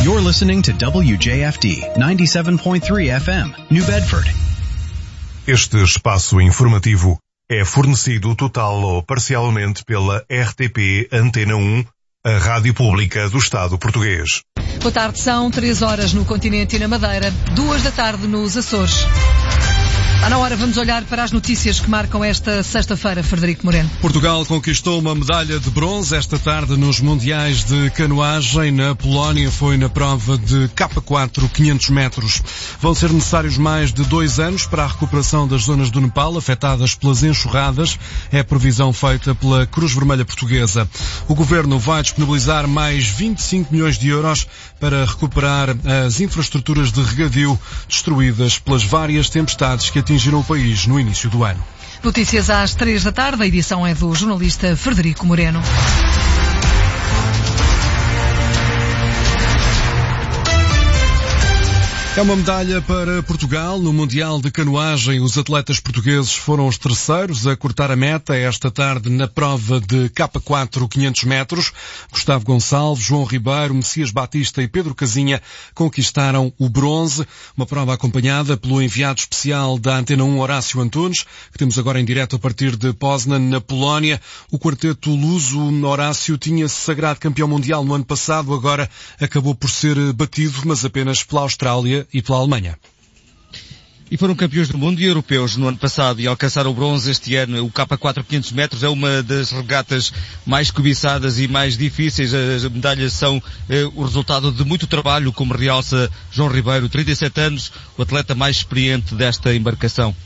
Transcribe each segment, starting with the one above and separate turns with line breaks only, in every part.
You're listening to WJFD 97.3 FM, New Bedford.
Este espaço informativo é fornecido total ou parcialmente pela RTP Antena 1, a rádio pública do Estado português.
Boa tarde, são 3 horas no continente e na Madeira, 2 da tarde nos Açores. Está na hora, vamos olhar para as notícias que marcam esta sexta-feira, Frederico Moreno.
Portugal conquistou uma medalha de bronze esta tarde nos Mundiais de Canoagem. Na Polónia foi na prova de K4 500 metros. Vão ser necessários mais de 2 anos para a recuperação das zonas do Nepal afetadas pelas enxurradas. É a previsão feita pela Cruz Vermelha Portuguesa. O Governo vai disponibilizar mais 25 milhões de euros para recuperar as infraestruturas de regadio destruídas pelas várias tempestades que atingiram o país no início do ano.
Notícias às 3 da tarde, a edição é do jornalista Frederico Moreno.
É uma medalha para Portugal. No Mundial de Canoagem, os atletas portugueses foram os terceiros a cortar a meta esta tarde na prova de K4 500 metros. Gustavo Gonçalves, João Ribeiro, Messias Batista e Pedro Casinha conquistaram o bronze. Uma prova acompanhada pelo enviado especial da Antena 1, Horácio Antunes, que temos agora em direto a partir de Poznan, na Polónia. O quarteto luso, Horácio, tinha-se sagrado campeão mundial no ano passado, agora acabou por ser batido, mas apenas pela Austrália e pela Alemanha.
E foram campeões do mundo e europeus no ano passado e alcançaram o bronze este ano. O K4 500 metros é uma das regatas mais cobiçadas e mais difíceis. As medalhas são o resultado de muito trabalho, como realça João Ribeiro, 37 anos, o atleta mais experiente desta embarcação.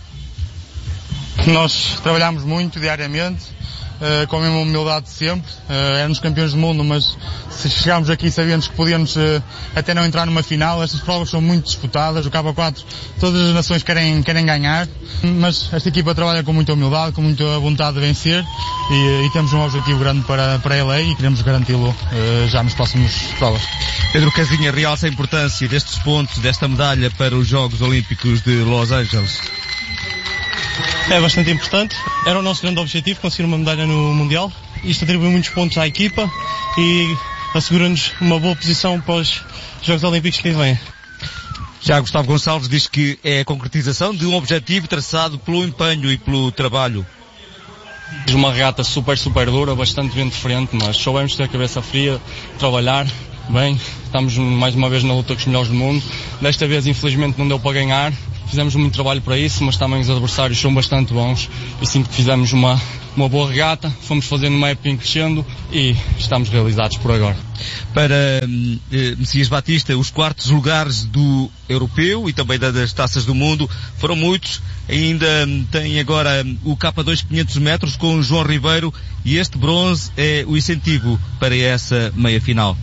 Nós trabalhamos muito diariamente, com a mesma humildade de sempre. Éramos campeões do mundo, mas se chegámos aqui sabíamos que podíamos até não entrar numa final. Estas provas são muito disputadas, o K4 todas as nações querem ganhar, mas esta equipa trabalha com muita humildade, com muita vontade de vencer e temos um objetivo grande para LA e queremos garanti-lo já nos próximos provas.
Pedro Casinha realça a importância destes pontos, desta medalha para os Jogos Olímpicos de Los Angeles.
É bastante importante, era o nosso grande objetivo, conseguir uma medalha no Mundial. Isto atribui muitos pontos à equipa e assegura-nos uma boa posição para os Jogos Olímpicos que vêm.
Já Gustavo Gonçalves diz que é a concretização de um objetivo traçado pelo empenho e pelo trabalho.
Uma regata super dura, bastante vento de frente, mas soubemos ter a cabeça fria, trabalhar bem. Estamos mais uma vez na luta com os melhores do mundo. Desta vez infelizmente não deu para ganhar. Fizemos muito trabalho para isso, mas também os adversários são bastante bons. Eu sinto que fizemos uma boa regata, fomos fazendo uma época em crescendo e estamos realizados por agora.
Para Messias Batista, os quartos lugares do europeu e também das taças do mundo foram muitos. Ainda tem agora o K2 500 metros com o João Ribeiro e este bronze é o incentivo para essa meia-final.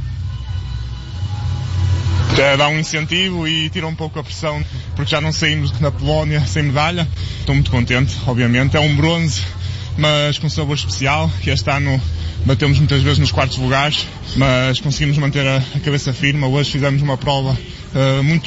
Dá um incentivo e tira um pouco a pressão, porque já não saímos na Polónia sem medalha. Estou muito contente, obviamente. É um bronze, mas com sabor especial, que este ano batemos muitas vezes nos quartos lugares, mas conseguimos manter a cabeça firme. Hoje fizemos uma prova muito